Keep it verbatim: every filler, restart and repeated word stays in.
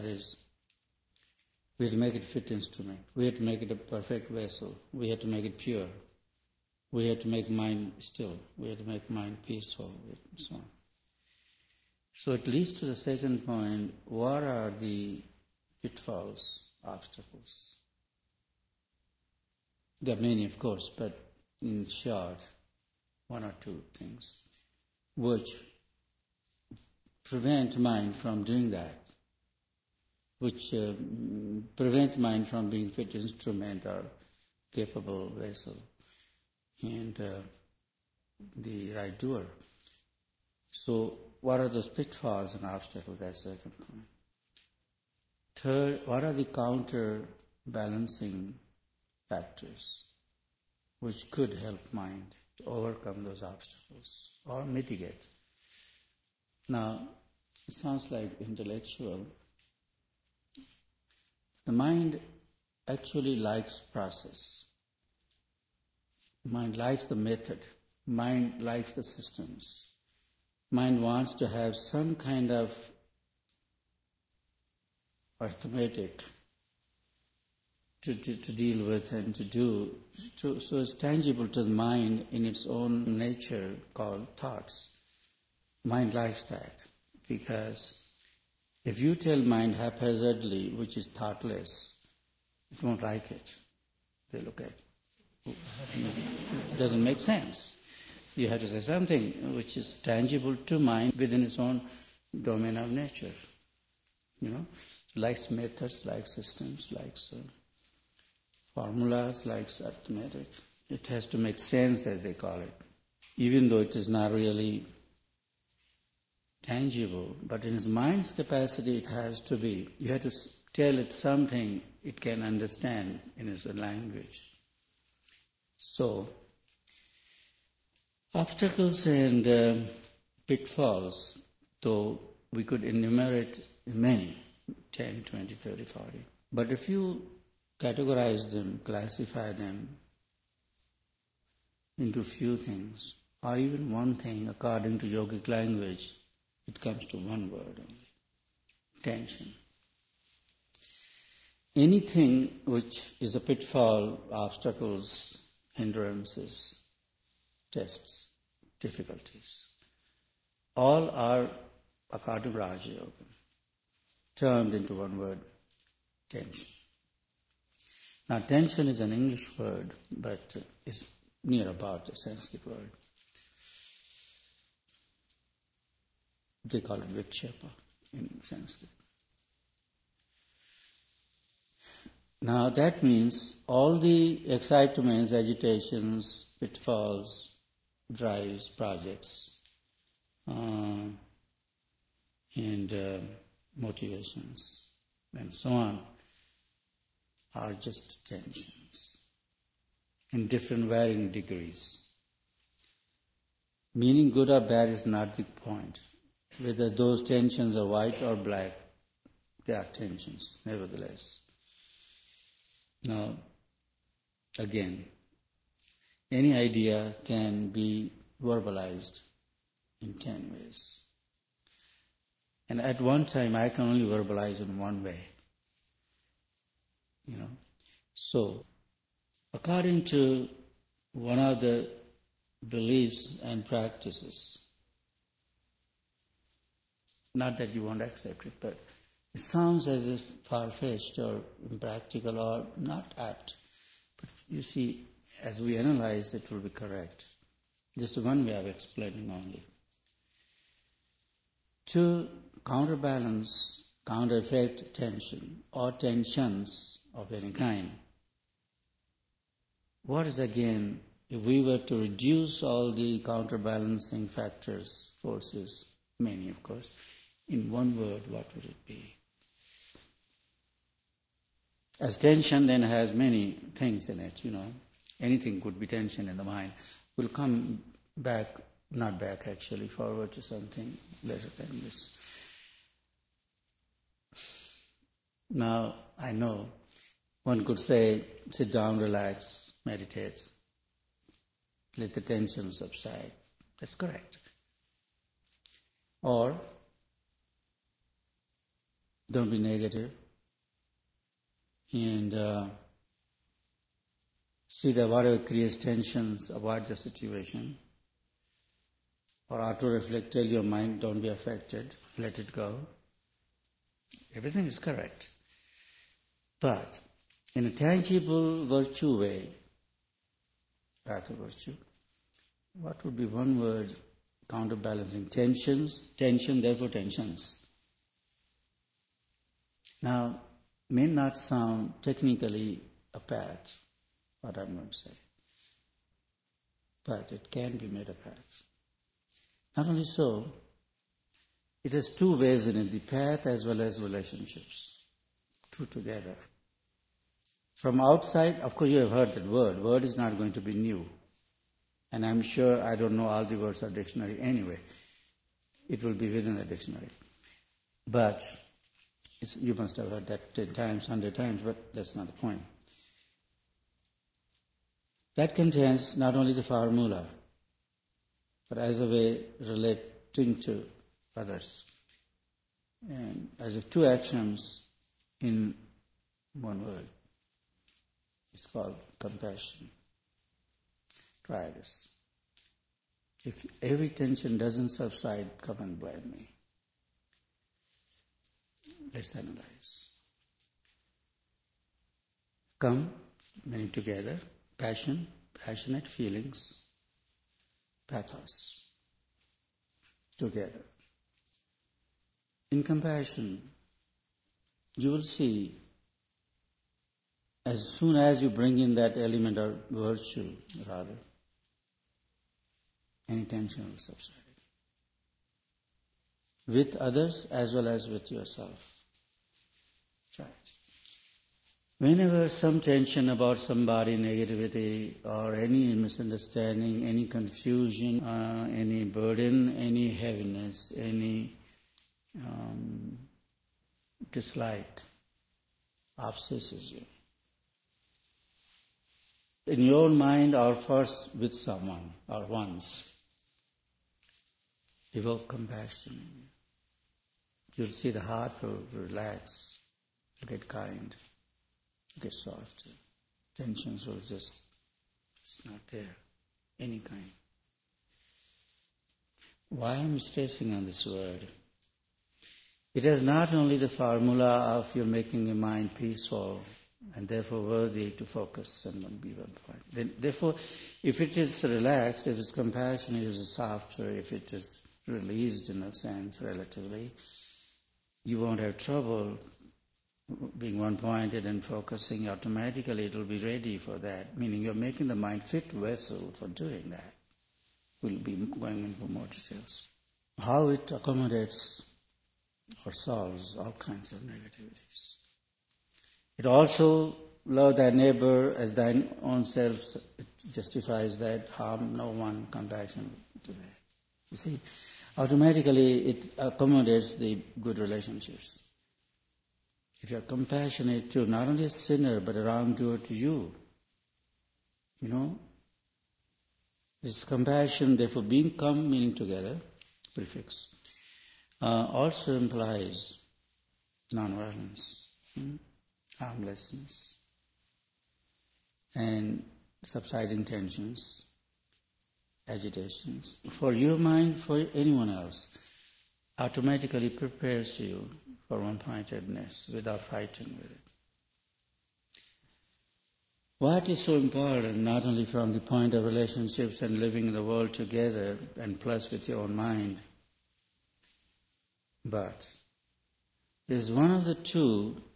is, we had to make it fit instrument. We had to make it a perfect vessel. We had to make it pure. We had to make mind still. We had to make mind peaceful, and so on. So it leads to the second point, what are the pitfalls, obstacles? There are many, of course, but in short, one or two things which prevent mind from doing that, which uh, prevent mind from being fit instrument or capable vessel and uh, the right doer. So what are those pitfalls and obstacles? That's the second point. Third, what are the counterbalancing factors which could help mind to overcome those obstacles or mitigate? Now, it sounds like intellectual. The mind actually likes process. Mind likes the method. Mind likes the systems. Mind wants to have some kind of arithmetic to, to, to deal with and to do. To, so it's tangible to the mind in its own nature called thoughts. Mind likes that because if you tell mind haphazardly, which is thoughtless, it won't like it. They look at it. It doesn't make sense. You have to say something which is tangible to mind within its own domain of nature. You know, likes methods, likes systems, likes uh, formulas, likes arithmetic. It has to make sense, as they call it, even though it is not really tangible. But in its mind's capacity, it has to be. You have to tell it something it can understand in its own language. So, obstacles and uh, pitfalls, though we could enumerate many, ten, twenty, thirty, forty. But if you categorize them, classify them into few things, or even one thing according to yogic language, it comes to one word only, tension. Anything which is a pitfall, obstacles, hindrances, tests, difficulties, all are, according to Raja Yoga, termed into one word, tension. Now, tension is an English word, but is near about a Sanskrit word. They call it vikshepa in Sanskrit. Now, that means all the excitements, agitations, pitfalls, drives, projects, uh, and uh, motivations, and so on, are just tensions in different varying degrees. Meaning good or bad is not the point. Whether those tensions are white or black, they are tensions, nevertheless. Now, again, any idea can be verbalized in ten ways. And at one time, I can only verbalize in one way. You know, so according to one of the beliefs and practices, not that you won't accept it, but it sounds as if far-fetched or impractical or not apt. But you see, as we analyze, it will be correct. This is one way of explaining only. To counterbalance, counter-effect tension or tensions of any kind, what is again, if we were to reduce all the counterbalancing factors, forces, many of course, in one word, what would it be? As tension then has many things in it, you know. Anything could be tension in the mind. We'll come back, not back actually, forward to something later than this. Now, I know one could say, sit down, relax, meditate, let the tension subside. That's correct. Or Don't be negative. And uh, see that whatever creates tensions, avoid the situation. Or auto-reflect, tell your mind, don't be affected, let it go. Everything is correct. But in a tangible virtue way, path of virtue, what would be one word counterbalancing? Tensions, tension, therefore tensions. Now, may not sound technically a path, what I'm going to say, but it can be made a path. Not only so, it has two ways in it, the path as well as relationships, two together. From outside, of course you have heard that word. Word is not going to be new. And I'm sure I don't know all the words of dictionary anyway. It will be within the dictionary. But it's, you must have heard that ten times, hundred times, but that's not the point. That contains not only the formula, but as a way relating to others. And as if two actions in one word. It's called compassion. Try this. If every tension doesn't subside, come and blame me. Let's analyze. Come, many together, passion, passionate feelings, pathos, together. In compassion, you will see as soon as you bring in that element or virtue, rather, any tension will subside. With others as well as with yourself. Try it. Whenever some tension about somebody, negativity, or any misunderstanding, any confusion, uh, any burden, any heaviness, any um, dislike obsesses you, in your own mind or first with someone or once, evoke compassion. You'll see the heart will relax, get kind, get soft. Tensions will just, it's not there, any kind. Why am I stressing on this word? It is not only the formula of your making your mind peaceful and therefore worthy to focus on one be one point. Then, therefore, if it is relaxed, if it's compassionate, if it's softer, if it is released in a sense relatively, you won't have trouble being one-pointed and focusing. Automatically it will be ready for that, meaning you're making the mind fit vessel for doing that. We'll be going into more details. How it accommodates or solves all kinds of negativities. It also, love thy neighbor as thine own self, it justifies that, harm no one, compassion to that. You see, automatically it accommodates the good relationships. If you are compassionate to not only a sinner but a wrongdoer to you, you know, this compassion, therefore being come, meaning together, prefix, uh, also implies non-violence, hmm? harmlessness, and subsiding tensions, agitations. For your mind, for anyone else, automatically prepares you for one-pointedness without fighting with it. What is so important, not only from the point of relationships and living in the world together and plus with your own mind, but is one of the two